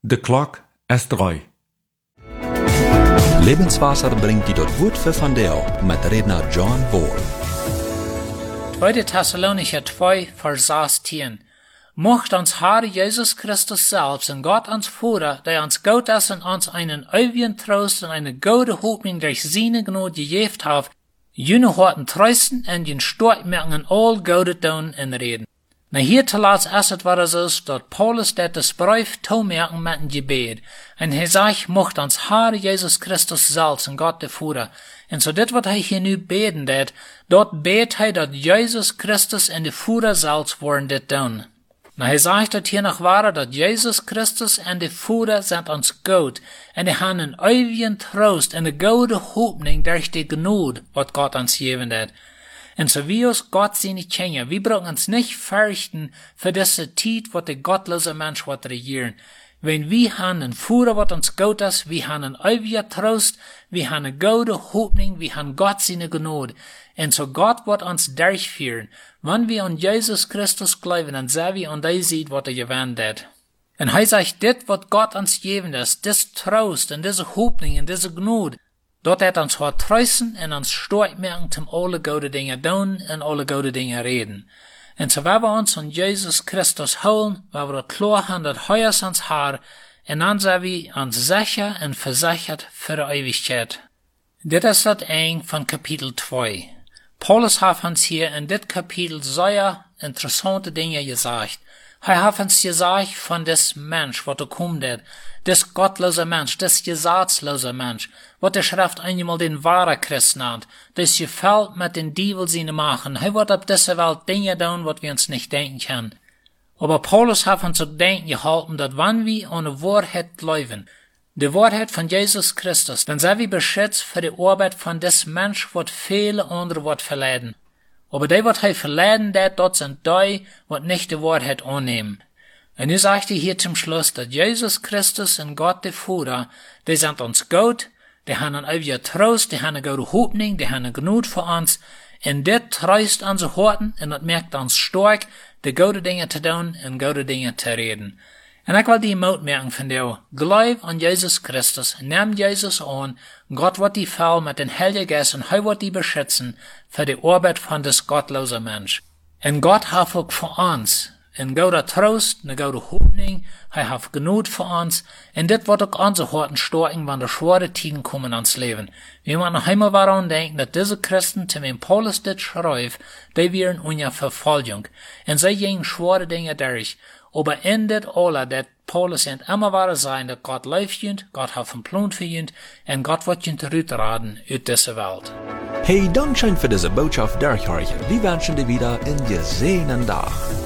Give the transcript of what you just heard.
De klok is 3. Lebenswasser bringt die dort Wort für von der mit Redner John Wall. 2. Thessalonicher 2, Vers 16. Mocht uns Herr Jesus Christus selbst und Gott uns Vater, der uns Gott ist und uns einen ewigen Trost und eine gute Hoffnung durch seine Gnade gegeben hat, jene Horten trösten und den Stark machen und all gute tun und reden. Na hier zuletzt ist es, was es ist, dass Paulus das Brief toemerken mit einem Gebet. Und sagt, mocht uns Herr Jesus Christus selbst und Gott der Vater. Und so dit wat hier nu beten dat, dort bet dass Jesus Christus und der Vater selbst wollen dit tun. Na sagt dat hier noch wahr, dass Jesus Christus und der Vater sind uns gut. Und die haben einen ewigen Trost und eine gute Hoffnung durch die Gnade, was Gott uns geben hat. Und so wie uns Gott seine Kinder, wir brauchen uns nicht fürchten für diese Zeit, wo der gottlose Mensch wird regieren. Wenn wir haben einen Führer, was uns gut ist, wir haben einen ewigen Trost, wir haben eine gute Hoffnung, wir haben Gott seine Gnade. Und so Gott wird uns durchführen. Wenn wir an Jesus Christus glauben, dann sehen wir an die sieht, was gewandt hat. Und sagt, dit, was Gott uns geben ist, das Trost und diese Hoffnung und diese Gnade, dort hat uns hart trösten und uns stark machen, zum alle gute Dinge tun und alle gute Dinge reden. Und so wenn wir uns an Jesus Christus holen, wenn wir klar haben, dass er ist uns Herr, und dann sind wir uns sicher und versichert für die Ewigkeit. Das ist das Ende von Kapitel 2. Paulus hat uns hier in dit Kapitel sehr interessante Dinge gesagt. Er hat uns gesagt von des Mensch, was kommt hat, des gottlose Mensch, des gesetzlose Mensch, was der Schrift einmal den wahren Christ nennt, des gefällt mit den Diebel seine machen. Er wird auf dieser Welt Dinge tun, was wir uns nicht denken können. Aber Paulus hat uns zu denken gehalten, dass wenn wir an die Wahrheit glauben, die Wahrheit von Jesus Christus, dann sind wir beschützt für die Arbeit von des Mensch, was viele andere wird verleiden. Aber die, was er verleiden hat, dort sind die, was nicht die Wahrheit annehmen. Und nu sagt er hier zum Schluss, dass Jesus Christus und Gott der Vater, die sind uns gut, die haben einen ewigen Trost, die haben eine gute Hoffnung, die haben eine Gnade für uns. Und das tröst unsere Horten und das merkt uns stark, die gute Dinge zu tun und gute Dinge zu reden. Und ich will die Mut merken von dir. Glaub an Jesus Christus, nimm Jesus an, Gott wird die Fall mit den Heiligen Geist und er wird die beschützen für die Arbeit von des gottlosen Mensch. Und Gott hat auch für uns ein guter Trost, eine gute Hoffnung, er hat Gnade für uns, und das wird auch unsere Horten stärken, wenn die schwere Tiden kommen ans Leben. Wir müssen noch einmal daran denken, dass diese Christen, zu wem Paulus das schreibt, die wären unter Verfolgung, und sie gehen schwere Dinge durch. Aber in das alle, dass Paulus immer wahr sein, dass Gott läuft jünd, Gott hat einen Plan für jünd, und Gott wird jünd rüberraden aus dieser Welt. Hey, danke schön für diese Botschaft, Derek. Wir wünschen dir wieder einen gesegenen Tag.